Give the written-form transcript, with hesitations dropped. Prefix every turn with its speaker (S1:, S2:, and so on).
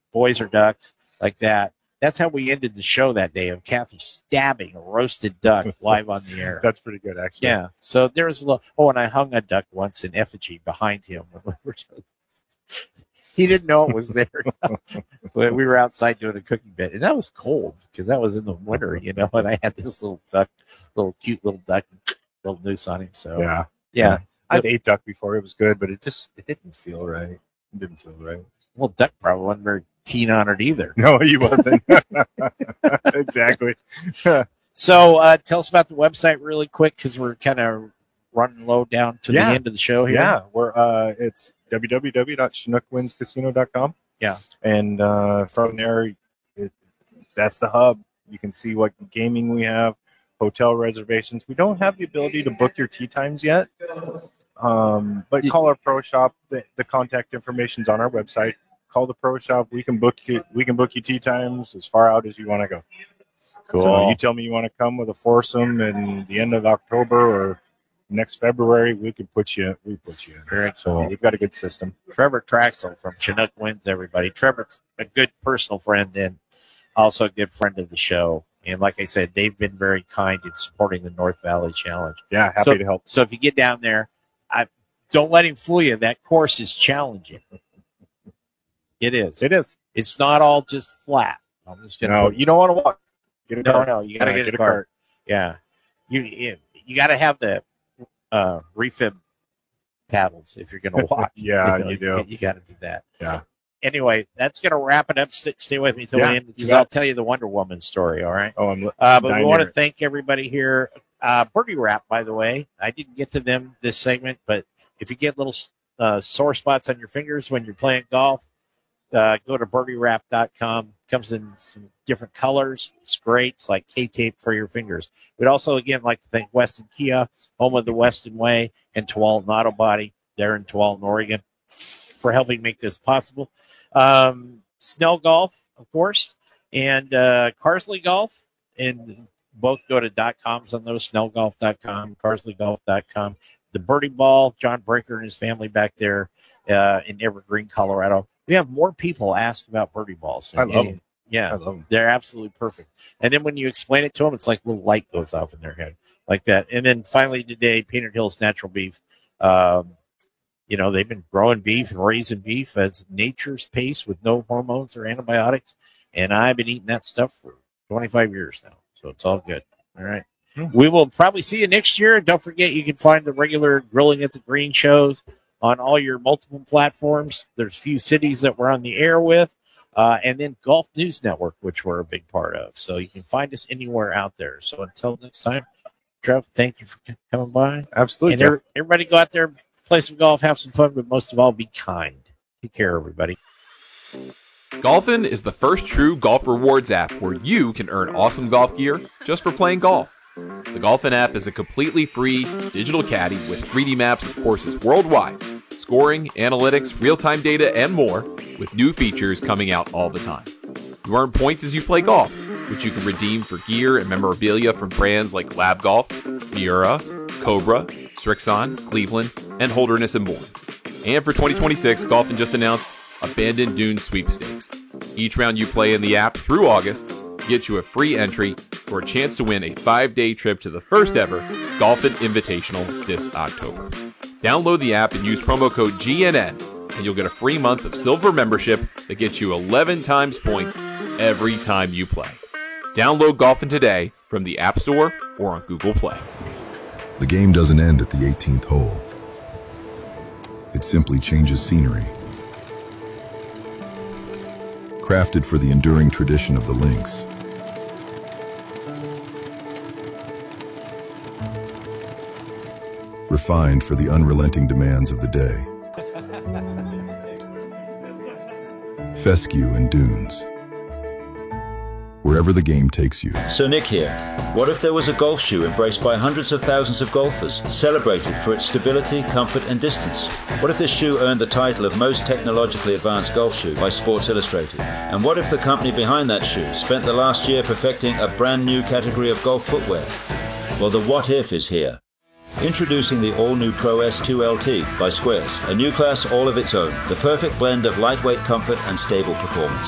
S1: boys or ducks, like that. That's how we ended the show that day, of Kathy stabbing a roasted duck live on the air.
S2: That's pretty good, actually.
S1: Yeah. So there's a little. Oh, and I hung a duck once in effigy behind him. He didn't know it was there. But we were outside doing a cooking bit, and that was cold because that was in the winter, and I had this little cute little duck, little noose on him. So yeah.
S2: I'd ate duck before. It was good, but it didn't feel right. It didn't feel right.
S1: Well, Duck probably wasn't very keen on it either.
S2: No, he wasn't. Exactly.
S1: So tell us about the website really quick, because we're kind of running low down to the end of the show here.
S2: Yeah, it's www.chinookwinscasino.com.
S1: Yeah.
S2: And from there, that's the hub. You can see what gaming we have, hotel reservations. We don't have the ability to book your tee times yet. But call our pro shop. The contact information's on our website. Call the pro shop. We can book you tee times as far out as you want to go.
S1: Cool.
S2: So you tell me you want to come with a foursome in the end of October or next February, we put you in.
S1: Very
S2: So
S1: cool.
S2: we've got a good system.
S1: Trevor Traxel from Chinook Wins, everybody. Trevor's a good personal friend and also a good friend of the show. And like I said, they've been very kind in supporting the North Valley Challenge.
S2: Yeah, happy to help.
S1: So if you get down there, don't let him fool you. That course is challenging. It is.
S2: It is.
S1: It's not all just flat. I'm just gonna.
S2: No, you don't want to walk. Get a cart.
S1: No, you gotta get a cart. Yeah, you got to have the refib paddles if you're gonna walk.
S2: Yeah, you do.
S1: You got to do that.
S2: Yeah.
S1: Anyway, that's gonna wrap it up. Stay with me till the end, because I'll tell you the Wonder Woman story. All right.
S2: Oh,
S1: but we want to thank everybody here. Birdie Wrap, by the way, I didn't get to them this segment, but if you get little sore spots on your fingers when you're playing golf, go to birdiewrap.com. Comes in some different colors. It's great. It's like K-tape for your fingers. We'd also, again, like to thank Weston Kia, home of the Weston Way, and Tualatin Auto Body there in Tualatin, Oregon, for helping make this possible. Snell Golf, of course, and Carsley Golf, and both go to .coms on those, snellgolf.com, carsleygolf.com. The Birdie Ball, John Breaker and his family back there in Evergreen, Colorado. We have more people ask about birdie balls.
S2: I love them.
S1: Yeah,
S2: I love them.
S1: They're absolutely perfect. And then when you explain it to them, it's like a little light goes off in their head like that. And then finally today, Painted Hills Natural Beef. They've been growing beef and raising beef as nature's pace with no hormones or antibiotics. And I've been eating that stuff for 25 years now. So it's all good. All right. We will probably see you next year. Don't forget, you can find the regular Grilling at the Green shows on all your multiple platforms. There's a few cities that we're on the air with, and then Golf News Network, which we're a big part of. So you can find us anywhere out there. So until next time, Trev, thank you for coming by.
S2: Absolutely.
S1: And everybody go out there, play some golf, have some fun, but most of all, be kind. Take care, everybody.
S3: Golfin is the first true golf rewards app where you can earn awesome golf gear just for playing golf. The Golfin app is a completely free digital caddy with 3D maps of courses worldwide, scoring, analytics, real-time data, and more, with new features coming out all the time. You earn points as you play golf, which you can redeem for gear and memorabilia from brands like Lab Golf, Miura, Cobra, Srixon, Cleveland, and Holderness and Bourne. And for 2026, Golfin just announced Abandoned Dunes Sweepstakes. Each round you play in the app through August gets you a free entry for a chance to win a 5-day trip to the first ever Golfin Invitational this October. Download the app and use promo code GNN, and you'll get a free month of silver membership that gets you 11 times points every time you play. Download Golfin today from the App Store or on Google Play.
S4: The game doesn't end at the 18th hole. It simply changes scenery. Crafted for the enduring tradition of the links. Refined for the unrelenting demands of the day. Fescue and dunes. Wherever the game takes you.
S5: So Nick here. What if there was a golf shoe embraced by hundreds of thousands of golfers, celebrated for its stability, comfort and distance? What if this shoe earned the title of most technologically advanced golf shoe by Sports Illustrated? And what if the company behind that shoe spent the last year perfecting a brand new category of golf footwear? Well, the what if is here. Introducing the all-new Pro S2 LT by Squares, a new class all of its own, the perfect blend of lightweight comfort and stable performance.